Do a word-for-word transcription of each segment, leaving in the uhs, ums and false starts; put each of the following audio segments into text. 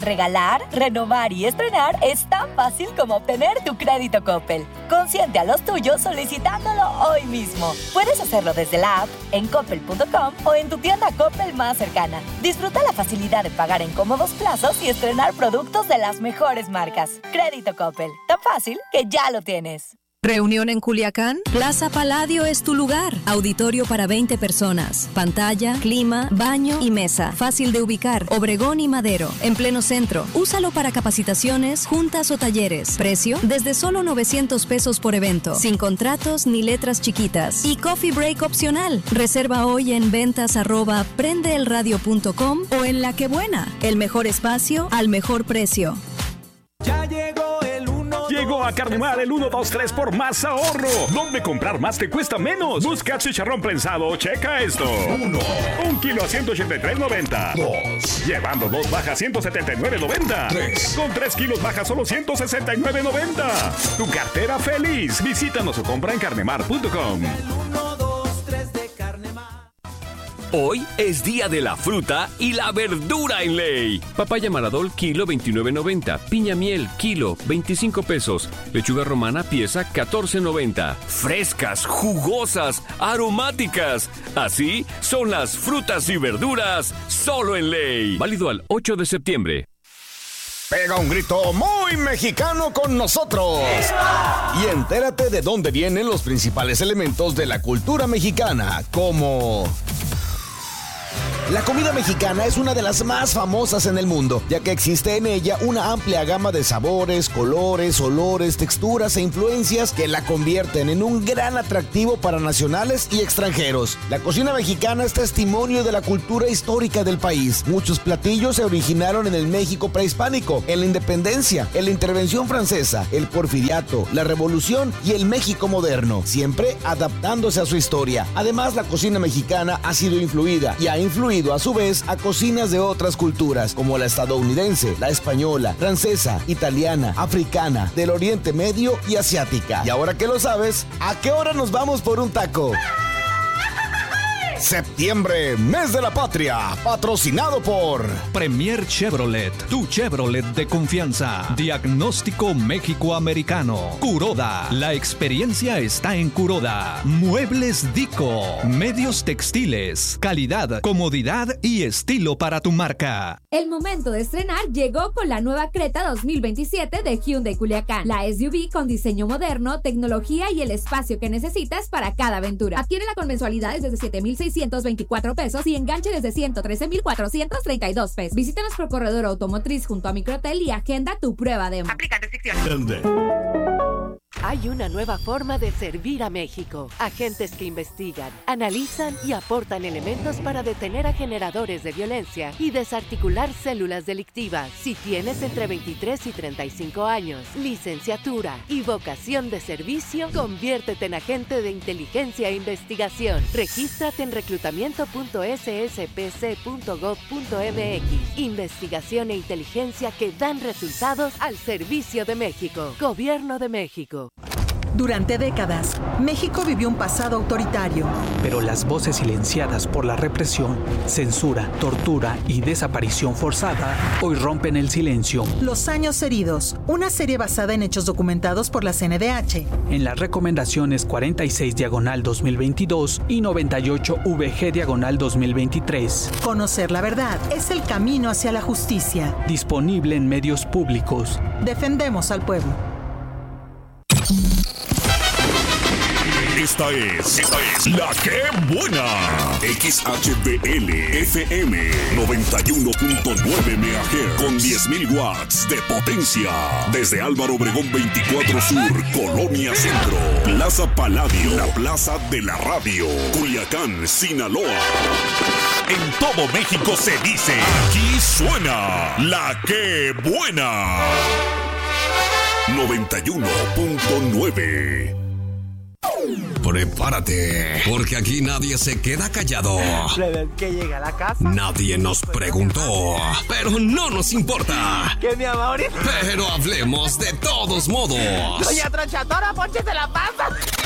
Regalar, renovar y estrenar es tan fácil como obtener tu crédito Coppel. Consiente a los tuyos solicitándolo hoy mismo. Puedes hacerlo desde la app, en coppel punto com o en tu tienda Coppel más cercana. Disfruta la facilidad de pagar en cómodos plazos y estrenar productos de las mejores marcas. Crédito Coppel, tan fácil que ya lo tienes. ¿Reunión en Culiacán? Plaza Paladio es tu lugar. Auditorio para veinte personas. Pantalla, clima, baño y mesa. Fácil de ubicar. Obregón y Madero. En pleno centro. Úsalo para capacitaciones, juntas o talleres. Precio, desde solo novecientos pesos por evento. Sin contratos ni letras chiquitas. Y coffee break opcional. Reserva hoy en ventas arroba prendeelradio punto com o en La Que Buena. El mejor espacio al mejor precio. Ya llegó el uno. Llegó a Carnemar el uno dos tres por más ahorro. ¿Dónde comprar más te cuesta menos? Busca chicharrón prensado. Checa esto. Uno. Un kilo a ciento ochenta y tres noventa. Dos. Llevando dos baja ciento setenta y nueve noventa. Tres. Con tres kilos baja solo ciento sesenta y nueve noventa. Tu cartera feliz. Visítanos o compra en carnemar punto com. Hoy es día de la fruta y la verdura en Ley. Papaya Maradol, kilo veintinueve noventa. Piña miel, kilo veinticinco pesos. Lechuga romana, pieza catorce noventa. Frescas, jugosas, aromáticas. Así son las frutas y verduras solo en Ley. Válido al ocho de septiembre. Pega un grito muy mexicano con nosotros y entérate de dónde vienen los principales elementos de la cultura mexicana, como... La comida mexicana es una de las más famosas en el mundo, ya que existe en ella una amplia gama de sabores, colores, olores, texturas e influencias que la convierten en un gran atractivo para nacionales y extranjeros. La cocina mexicana es testimonio de la cultura histórica del país. Muchos platillos se originaron en el México prehispánico, en la independencia, en la intervención francesa, el porfiriato, la revolución y el México moderno, siempre adaptándose a su historia. Además, la cocina mexicana ha sido influida y ha influido a su vez a cocinas de otras culturas como la estadounidense, la española, francesa, italiana, africana, del Oriente Medio y asiática. Y ahora que lo sabes, ¿a qué hora nos vamos por un taco? Septiembre, mes de la patria, patrocinado por Premier Chevrolet, tu Chevrolet de confianza. Diagnóstico México-Americano. Kuroda, la experiencia está en Kuroda. Muebles Dico, medios textiles, calidad, comodidad y estilo para tu marca. El momento de estrenar llegó con la nueva Creta dos mil veintisiete de Hyundai Culiacán. La S U V con diseño moderno, tecnología y el espacio que necesitas para cada aventura. Adquiérela con mensualidades desde siete mil seiscientos veinticuatro pesos y enganche desde ciento trece mil cuatrocientos treinta y dos pesos. Visítanos por corredor automotriz junto a Microtel y agenda tu prueba demo. Aplica restricciones. Hay una nueva forma de servir a México. Agentes que investigan, analizan y aportan elementos para detener a generadores de violencia y desarticular células delictivas. Si tienes entre veintitrés y treinta y cinco años, licenciatura y vocación de servicio, conviértete en agente de inteligencia e investigación. Regístrate en reclutamiento punto s s p c punto gov punto m x. Investigación e inteligencia que dan resultados al servicio de México. Gobierno de México. Durante décadas, México vivió un pasado autoritario. Pero las voces silenciadas por la represión, censura, tortura y desaparición forzada hoy rompen el silencio. Los años heridos, una serie basada en hechos documentados por la C N D H. En las recomendaciones cuarenta y seis diagonal dos mil veintidós y noventa y ocho V G diagonal dos mil veintitrés. Conocer la verdad es el camino hacia la justicia. Disponible en medios públicos. Defendemos al pueblo. Esta es, esta es La Que Buena. X H B L F M noventa y uno punto nueve megahertz con diez mil watts de potencia. Desde Álvaro Obregón veinticuatro Sur, Colonia Centro, Plaza Paladio, la plaza de la radio, Culiacán, Sinaloa. En todo México se dice, aquí suena La Que Buena. noventa y uno punto nueve. Prepárate, porque aquí nadie se queda callado. Que llega a la casa. Nadie nos preguntó, pero no nos importa. ¿Qué, mi amor? Pero hablemos de todos modos. Doña Tronchatora, pónchese la panza.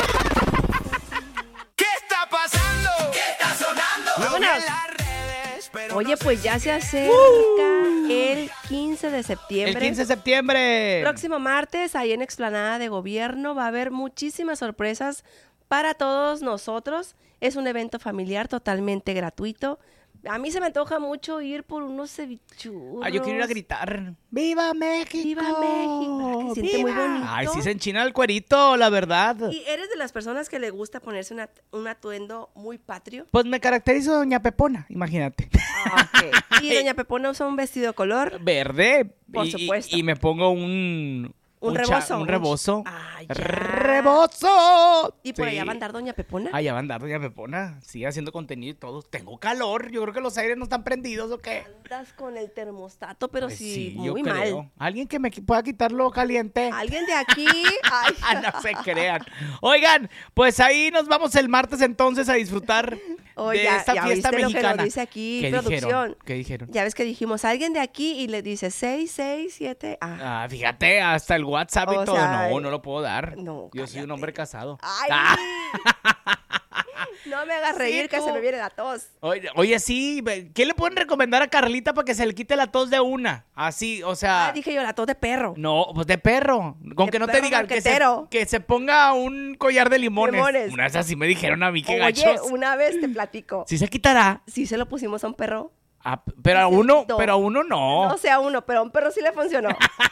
¿Qué está pasando? ¿Qué está sonando? Vámonos. Oye, pues ya se acerca. Uh. el quince de septiembre. El quince de septiembre. Próximo martes, ahí en Explanada de Gobierno, va a haber muchísimas sorpresas para todos nosotros. Es un evento familiar totalmente gratuito. A mí se me antoja mucho ir por unos cevichurros. Ah, yo quiero ir a gritar. ¡Viva México! ¡Viva México! Se siente muy bonito. Ay, sí se enchina el cuerito, la verdad. ¿Y eres de las personas que le gusta ponerse una, un atuendo muy patrio? Pues me caracterizo Doña Pepona, imagínate. Ah, ok. ¿Y Doña Pepona usa un vestido color? Verde. Por y, supuesto. Y, y me pongo un... Un, un rebozo. Cha, un rebozo. Ah, ¡Rebozo! ¿Y por Sí. allá va a andar Doña Pepona? Allá va a andar Doña Pepona. Sigue haciendo contenido y todo. Tengo calor. Yo creo que los aires no están prendidos o qué. Andas con el termostato, pero Pues sí, yo muy creo. mal. Alguien que me qui- pueda quitarlo caliente. Alguien de aquí. Ay. No se crean. Oigan, pues ahí nos vamos el martes entonces a disfrutar Oye, de ya- esta ya fiesta viste lo mexicana. que nos dice aquí ¿Qué producción? dijeron? ¿Qué dijeron? Ya ves que dijimos alguien de aquí y le dice seis, seis, siete. Ah. Ah, fíjate, hasta el WhatsApp y O todo. sea, no, no lo puedo dar. no, Yo soy un hombre casado. Ay. Ah. No me hagas reír Sí, que se tú. me viene la tos. Oye, oye, sí, ve- ¿qué le pueden recomendar a Carlita para que se le quite la tos de una? Así, o sea... Ah, dije yo, la tos de perro. No, pues de perro. Con De que no te perro digan que se, marquetero. que se ponga un collar de limones. Limones. Una vez así me dijeron a mí, qué Oye, gachos. una vez te platico. ¿Sí se quitará? Sí se lo pusimos a un perro. Ah, pero a Sí se uno, quitó. pero a uno no. No sé a uno, pero a un perro sí le funcionó.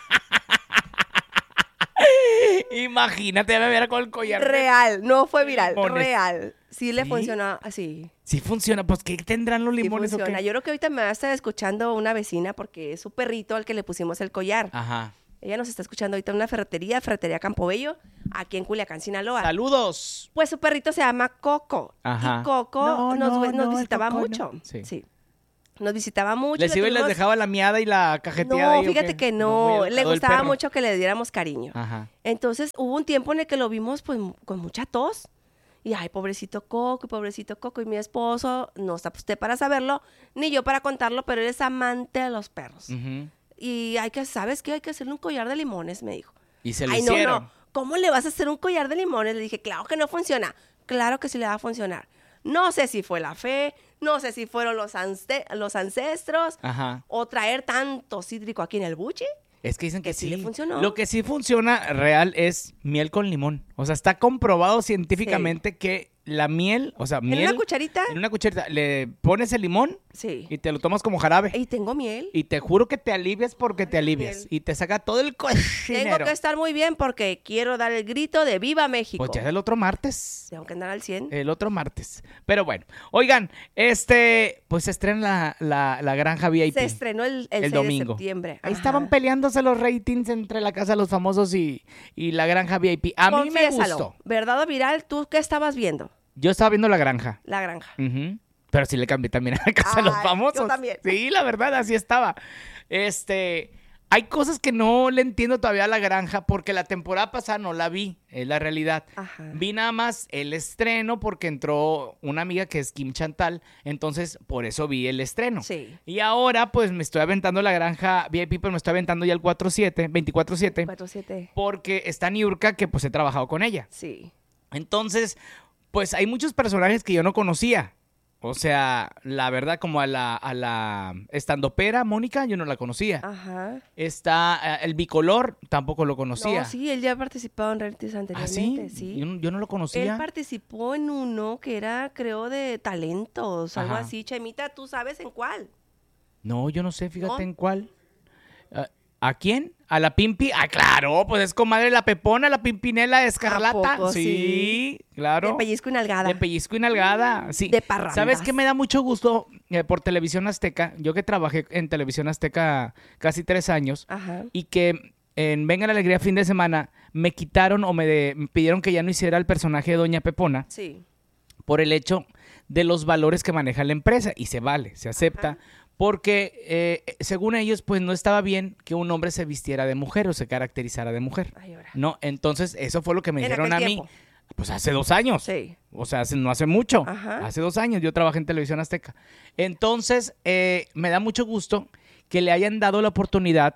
Imagínate, me viera con el collar. de- Real, no fue viral, limones. real. Sí le ¿Sí? funcionó así. Sí funciona, pues ¿qué tendrán los Sí limones o funciona. qué? Yo creo que ahorita me va a estar escuchando una vecina porque es su perrito al que le pusimos el collar. Ajá. Ella nos está escuchando ahorita en una ferretería, Ferretería Campobello, aquí en Culiacán, Sinaloa. Saludos. Pues su perrito se llama Coco. Ajá. Y Coco No, nos, no, nos no, el visitaba Coco no. mucho. Sí. Sí. Nos visitaba mucho. Les le iba y les tuvimos- dejaba la miada y la cajeteada. No, ahí, ¿o fíjate qué? que muy no, educado le el gustaba perro. mucho que le diéramos cariño. Ajá. Entonces hubo un tiempo en el que lo vimos pues m- con mucha tos. Y ay, pobrecito Coco, pobrecito Coco. Y mi esposo, no está usted para saberlo, ni yo para contarlo, pero él es amante de los perros. Ujú. Y hay que, ¿sabes qué? Hay que hacerle un collar de limones, me dijo. Y se lo Ay, no, hicieron. no. ¿Cómo le vas a hacer un collar de limones? Le dije, claro que no funciona. Claro que sí le va a funcionar. No sé si fue la fe, no sé si fueron los, anste- los ancestros Ajá. o traer tanto cítrico aquí en el buche. Es que dicen que, Que sí sí. le funcionó. Lo que sí funciona real es miel con limón. O sea, está comprobado científicamente que la miel, o sea, ¿En miel... una cucharita? En una cucharita. Le pones el limón Sí. y te lo tomas como jarabe. Y tengo miel. Y te juro que te alivias porque te alivias. miel. Y te saca todo el Tengo cochinero. que estar muy bien porque quiero dar el grito de ¡Viva México! Pues ya es el otro martes. Tengo que andar al cien. El otro martes. Pero bueno. Oigan, este... Pues se estrena la, la, la granja V I P. Se estrenó el, el, el seis domingo. de septiembre. Ahí Ajá. estaban peleándose los ratings entre la Casa de los Famosos y, y la granja V I P. A mí me Confiésalo. gustó. ¿Verdad o viral? ¿Tú qué estabas viendo? Yo estaba viendo la granja. La granja. Ujú. Pero sí le cambié también a la Casa de los Ay, Famosos. yo también. Sí, la verdad, así estaba. Este... Hay cosas que no le entiendo todavía a la granja porque la temporada pasada no la vi, es la realidad. Ajá. Vi nada más el estreno porque entró una amiga que es Kim Chantal, entonces por eso vi el estreno. Sí. Y ahora pues me estoy aventando la granja V I P, pero me estoy aventando ya el cuatro siete, veinticuatro siete, cuatro siete. porque está Niurka que pues he trabajado con ella. Sí. Entonces, pues hay muchos personajes que yo no conocía. O sea, la verdad, como a la, a la estandopera, Mónica, yo no la conocía. Ajá. Está eh, el bicolor, tampoco lo conocía. No, sí, él ya ha participado en realities ¿Ah, anteriormente. sí? sí. Yo, no- yo no lo conocía. Él participó en uno que era, creo, de talentos, algo Ajá. así. Chemita, ¿tú sabes en cuál? No, yo no sé, fíjate ¿No? en cuál. ¿A, ¿a quién? ¿A la Pimpi? Ah, claro, pues es comadre de la Pepona, la Pimpinela Escarlata. ¿A poco sí, sí? claro. De pellizco y nalgada. De pellizco y nalgada, sí. De parrandas. ¿Sabes qué me da mucho gusto eh, por Televisión Azteca? Yo que trabajé en Televisión Azteca casi tres años Ajá. y que en Venga la Alegría fin de semana me quitaron o me, de- me pidieron que ya no hiciera el personaje de Doña Pepona Sí. por el hecho de los valores que maneja la empresa y se vale, se acepta. Ajá. Porque eh, según ellos, pues no estaba bien que un hombre se vistiera de mujer o se caracterizara de mujer. Ay, ahora. No, entonces eso fue lo que me En dijeron aquel a mí. tiempo. Pues hace dos años. Sí. O sea, hace- no hace mucho. Ajá. Hace dos años yo trabajé en Televisión Azteca. Entonces, eh, me da mucho gusto que le hayan dado la oportunidad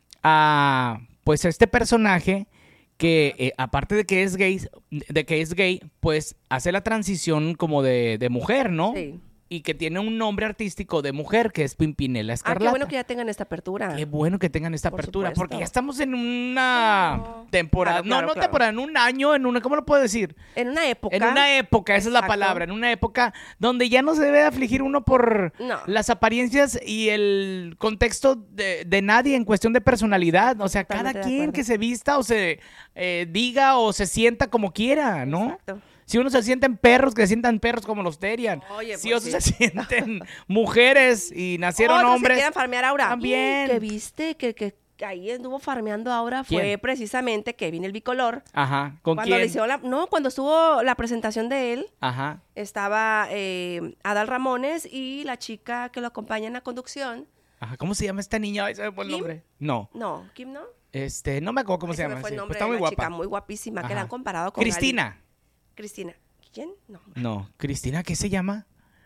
a, pues, a este personaje que, eh, aparte de que es gay, de que es gay, pues hace la transición como de, de mujer, ¿no? Sí. y que tiene un nombre artístico de mujer, que es Pimpinela Ah, Escarlata. qué bueno que ya tengan esta apertura. Qué bueno que tengan esta Por apertura, supuesto. porque ya estamos en una temporada, Claro, claro, no, no claro. temporada, en un año, en una, ¿cómo lo puedo decir? En una época. En una época, esa es la Exacto. palabra, en una época donde ya no se debe afligir uno por No. las apariencias y el contexto de, de nadie en cuestión de personalidad. O sea, cada Totalmente de quien acuerdo. que se vista o se eh, diga o se sienta como quiera, ¿no? Exacto. Si uno se sienten perros, que se sientan perros como los Terian. Oye, si pues otros sí. se sienten mujeres y nacieron Otros hombres. se quieran farmear ahora. También. Que viste que, que ahí anduvo farmeando ahora fue ¿Quién? precisamente Kevin el Bicolor. Ajá, ¿con cuando quién? le hicieron la- no, cuando estuvo la presentación de él, Ajá. estaba eh, Adal Ramones y la chica que lo acompaña en la conducción. Ajá, ¿cómo se llama esta niña? Ay, ¿se me fue el ¿Kim? nombre? No. No, Kim no. Este, no me acuerdo cómo Ay, se me llama. fue el sí, nombre pues está de muy la guapa. chica muy guapísima que la Ajá. han comparado con Cristina. alguien. Cristina. ¿Quién? No. No, Cristina, ¿qué se llama?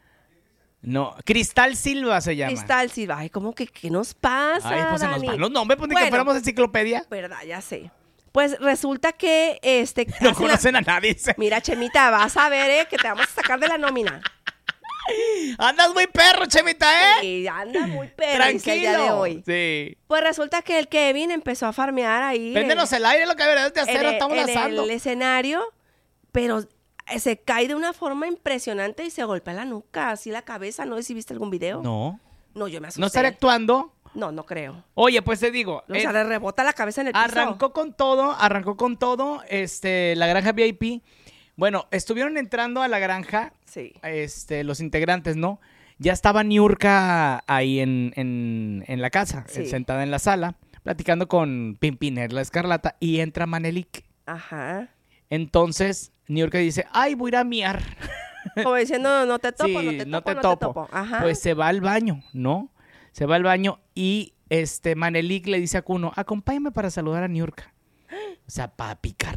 No, Cristal Silva se llama. Cristal Silva. Ay, ¿cómo que qué nos pasa, Ay, pues se nos Dani? van los nombres, pues ni que Bueno, fuéramos enciclopedia. verdad, ya sé. Pues resulta que este No hacen la- conocen a nadie. se- Mira, Chemita, vas a ver, eh, que te vamos a sacar de la nómina. Andas muy perro, Chemita, ¿eh? Sí, anda muy perro el día de Tranquilo. hoy. Sí. Pues resulta que el Kevin empezó a farmear ahí. Véndenos en- el aire, lo que deberías de en hacer, el- estamos en asando. el escenario, pero se cae de una forma impresionante y se golpea la nuca, así la cabeza. No sé si viste algún video. No. No, yo me asusté. ¿No estaré actuando? No, no creo. Oye, pues te digo. O sea, eh, le rebota la cabeza en el piso. Arrancó con todo, arrancó con todo, este, la granja V I P. Bueno, estuvieron entrando a la granja, Sí. este, los integrantes, ¿no? Ya estaba Niurka ahí en, en, en la casa, Sí. eh, sentada en la sala, platicando con Pimpinela Escarlata, y entra Manelik. Ajá. Entonces, Niurka dice, ay, voy a ir a miar. Como diciendo, no te topo, Sí, no te topo, no te no topo. te topo. Ajá. Pues se va al baño, ¿no? Se va al baño y este Manelik le dice a Kuno, acompáñame para saludar a Niurka. O sea, para picar